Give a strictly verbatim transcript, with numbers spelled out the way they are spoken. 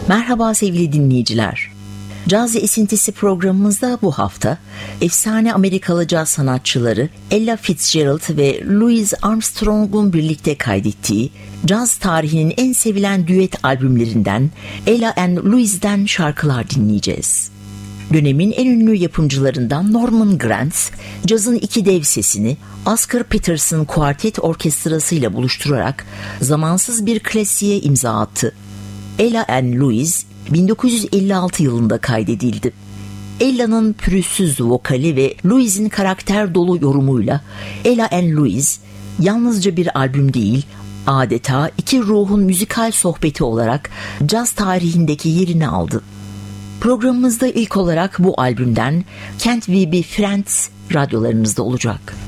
Merhaba sevgili dinleyiciler. Caz Esintisi programımızda bu hafta efsane Amerikalı caz sanatçıları Ella Fitzgerald ve Louis Armstrong'un birlikte kaydettiği caz tarihinin en sevilen düet albümlerinden Ella and Louis'den şarkılar dinleyeceğiz. Dönemin en ünlü yapımcılarından Norman Granz, cazın iki dev sesini Oscar Peterson Kuartet Orkestrası'yla buluşturarak zamansız bir klasiğe imza attı. Ella and Louis bin dokuz yüz elli altı yılında kaydedildi. Ella'nın pürüzsüz vokali ve Louis'in karakter dolu yorumuyla Ella and Louis yalnızca bir albüm değil, adeta iki ruhun müzikal sohbeti olarak caz tarihindeki yerini aldı. Programımızda ilk olarak bu albümden Can't We Be Friends radyolarınızda olacak.